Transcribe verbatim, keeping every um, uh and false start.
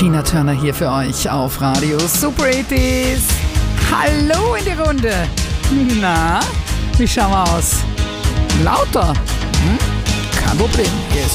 Tina Turner hier für euch auf Radio Super achtziger. Hallo in die Runde. Na, wie schauen wir aus? Lauter? Hm? Kein Problem. Hier ist